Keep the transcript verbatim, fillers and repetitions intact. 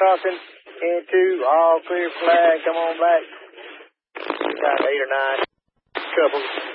crossing into all clear flag. Come on back. Got eight or nine couples.